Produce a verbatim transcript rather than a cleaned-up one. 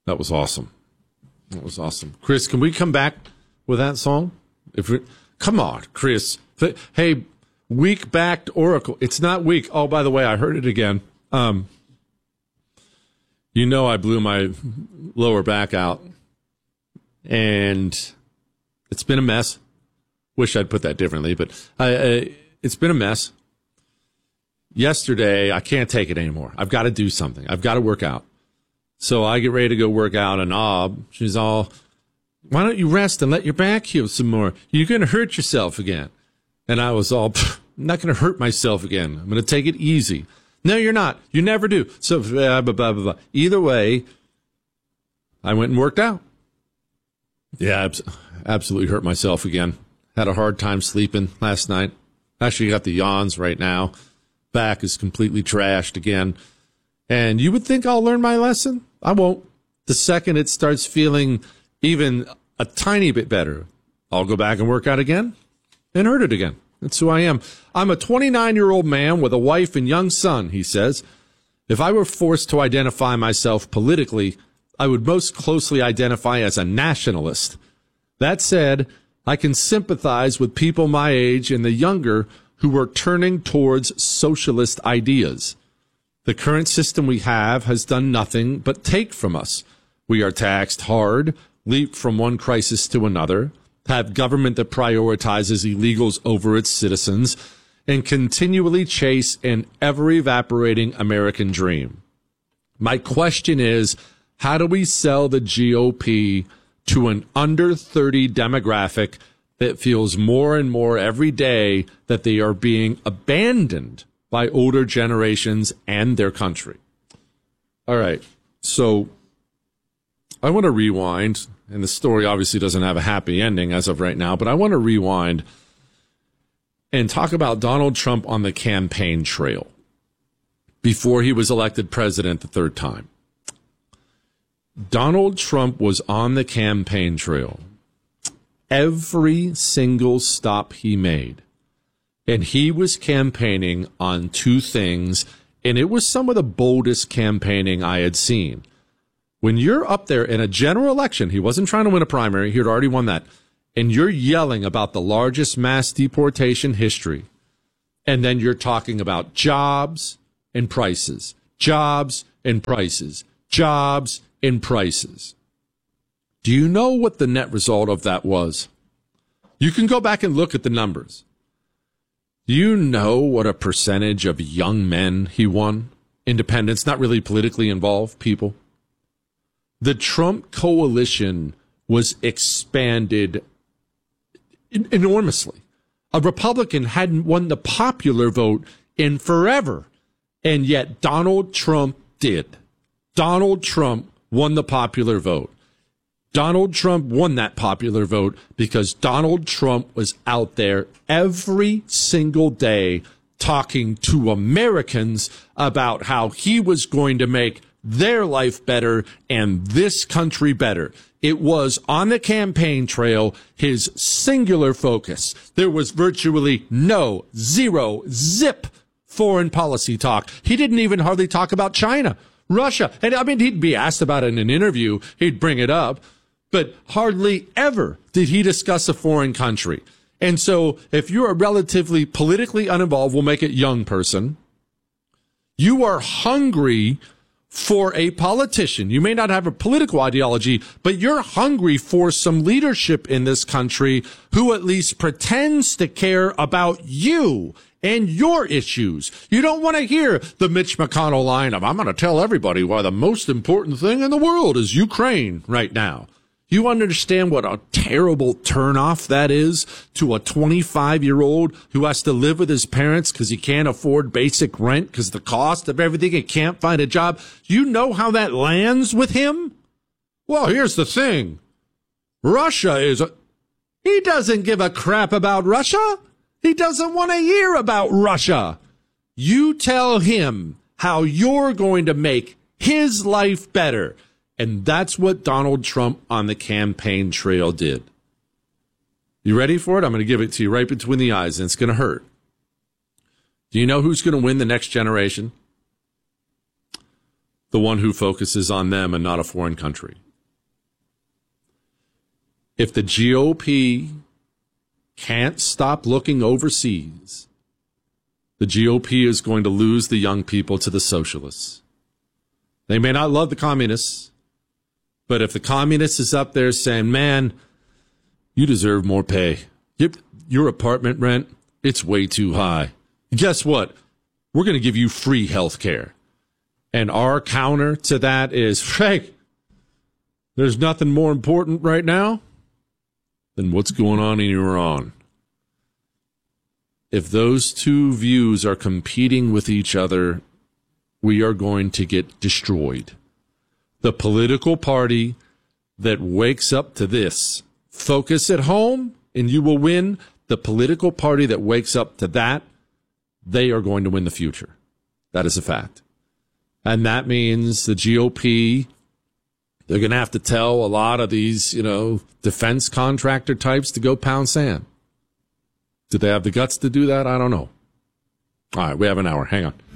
That was awesome. That was awesome. Chris, can we come back with that song? If we, come on, Chris. Hey, weak-backed Oracle. It's not weak. Oh, by the way, I heard it again. Um, you know I blew my lower back out, and it's been a mess. Wish I'd put that differently, but I, I, it's been a mess. Yesterday, I can't take it anymore. I've got to do something. I've got to work out. So I get ready to go work out, and Ob, she's all, why don't you rest and let your back heal some more? You're going to hurt yourself again. And I was all, I'm not going to hurt myself again. I'm going to take it easy. No, you're not. You never do. So blah, blah, blah, blah. Either way, I went and worked out. Yeah, absolutely hurt myself again. Had a hard time sleeping last night. Actually got the yawns right now. Back is completely trashed again. And you would think I'll learn my lesson? I won't. The second it starts feeling even a tiny bit better, I'll go back and work out again and hurt it again. That's who I am. I'm a twenty-nine-year-old man with a wife and young son, he says. If I were forced to identify myself politically, I would most closely identify as a nationalist. That said, I can sympathize with people my age and the younger who are turning towards socialist ideas. The current system we have has done nothing but take from us. We are taxed hard, leap from one crisis to another, have government that prioritizes illegals over its citizens, and continually chase an ever-evaporating American dream. My question is, how do we sell the G O P to an under thirty demographic that feels more and more every day that they are being abandoned by older generations and their country? All right, so I want to rewind, and the story obviously doesn't have a happy ending as of right now, but I want to rewind and talk about Donald Trump on the campaign trail before he was elected president the third time. Donald Trump was on the campaign trail every single stop he made. And he was campaigning on two things, and it was some of the boldest campaigning I had seen. When you're up there in a general election, he wasn't trying to win a primary, he had already won that, and you're yelling about the largest mass deportation history, and then you're talking about jobs and prices, jobs and prices, jobs and prices. Do you know what the net result of that was? You can go back and look at the numbers. Do you know what a percentage of young men he won? Independents, not really politically involved people. The Trump coalition was expanded enormously. A Republican hadn't won the popular vote in forever, and yet Donald Trump did. Donald Trump won the popular vote. Donald Trump won that popular vote because Donald Trump was out there every single day talking to Americans about how he was going to make their life better and this country better. It was on the campaign trail his singular focus. There was virtually no, zero, zip foreign policy talk. He didn't even hardly talk about China, Russia. And I mean, he'd be asked about it in an interview. He'd bring it up. But hardly ever did he discuss a foreign country. And so if you're a relatively politically uninvolved, we'll make it young person, you are hungry for a politician. You may not have a political ideology, but you're hungry for some leadership in this country who at least pretends to care about you and your issues. You don't want to hear the Mitch McConnell line of, I'm going to tell everybody why the most important thing in the world is Ukraine right now. You understand what a terrible turnoff that is to a twenty-five-year-old who has to live with his parents because he can't afford basic rent because the cost of everything and can't find a job? You know how that lands with him? Well, here's the thing. Russia is a... He doesn't give a crap about Russia. He doesn't want to hear about Russia. You tell him how you're going to make his life better. And that's what Donald Trump on the campaign trail did. You ready for it? I'm going to give it to you right between the eyes, and it's going to hurt. Do you know who's going to win the next generation? the one who focuses on them and not a foreign country. If the G O P can't stop looking overseas, the G O P is going to lose the young people to the socialists. They may not love the communists, but if the communist is up there saying, man, you deserve more pay. Your apartment rent, it's way too high. Guess what? We're going to give you free health care. And our counter to that is, hey, there's nothing more important right now than what's going on in Iran. If those two views are competing with each other, we are going to get destroyed. The political party that wakes up to this, focus at home and you will win. The political party that wakes up to that, they are going to win the future. That is a fact. And that means the G O P, they're going to have to tell a lot of these, you know, defense contractor types to go pound sand. Do they have the guts to do that? I don't know. All right, we have an hour. Hang on.